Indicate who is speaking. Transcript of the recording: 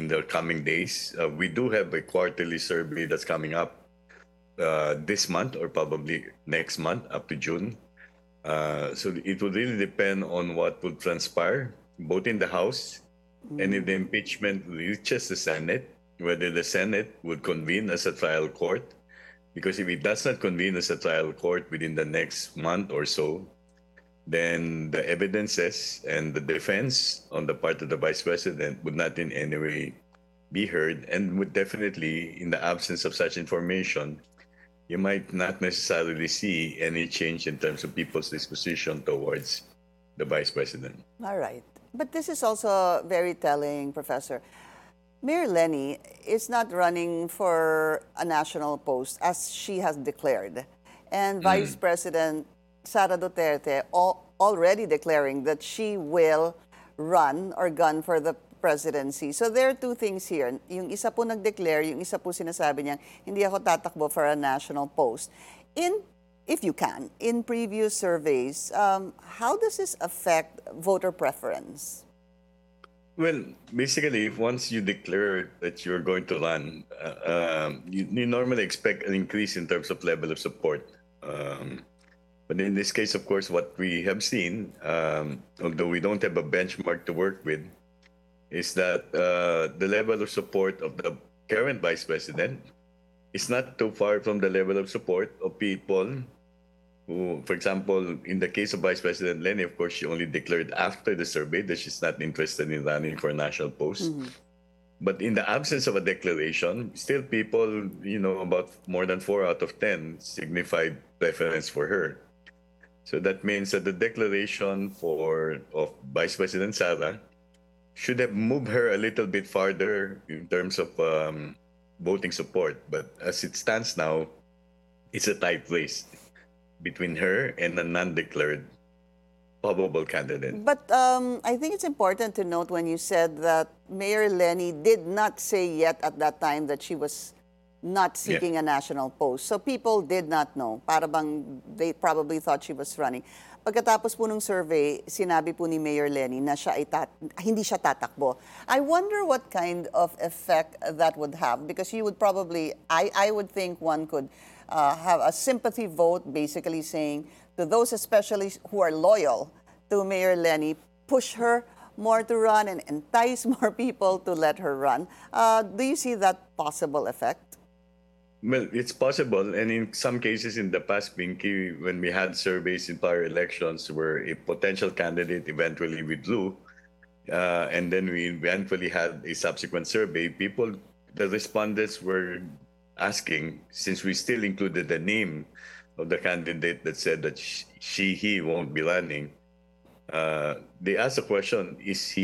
Speaker 1: the coming days. We do have a quarterly survey that's coming up this month or probably next month up to June. So it would really depend on what will transpire both in the House and if the impeachment reaches the Senate, whether the Senate would convene as a trial court. Because if it does not convene as a trial court within the next month or so, then the evidences and the defense on the part of the Vice President would not in any way be heard, and would definitely, in the absence of such information, you might not necessarily see any change in terms of people's disposition towards the Vice President.
Speaker 2: All right. But this is also very telling, Professor. Mayor Lenny is not running for a national post as she has declared. And Vice President Sara Duterte already declaring that she will run or gun for the presidency. So there are two things here. Yung isa po nag-declare, yung isa po sinasabi niya, hindi ako tatakbo for a national post. If you can, in previous surveys, how does this affect voter preference?
Speaker 1: Well, basically, if once you declare that you're going to run, you normally expect an increase in terms of level of support. But in this case, of course, what we have seen, although we don't have a benchmark to work with, is that the level of support of the current Vice President is not too far from the level of support of people who, for example, in the case of Vice President Lenny, of course, she only declared after the survey that she's not interested in running for a national post. But in the absence of a declaration, still people, about more than 4 out of 10 signified preference for her. So that means that the declaration of Vice President Sara should have moved her a little bit farther in terms of voting support. But as it stands now, it's a tight race between her and a non-declared probable candidate.
Speaker 2: But I think it's important to note when you said that Mayor Lenny did not say yet at that time that she was not seeking a national post. So people did not know. Para bang they probably thought she was running. Pagkatapos po nung survey, sinabi po ni Mayor Lenny na siya hindi siya tatakbo. I wonder what kind of effect that would have, because you would probably, I would think one could have a sympathy vote, basically saying to those especially who are loyal to Mayor Lenny, push her more to run and entice more people to let her run. Do you see that possible effect?
Speaker 1: Well, it's possible. And in some cases in the past, Pinky, when we had surveys in prior elections where a potential candidate eventually withdrew, and then we eventually had a subsequent survey, the respondents were asking, since we still included the name of the candidate that said that he won't be running, they asked the question, is he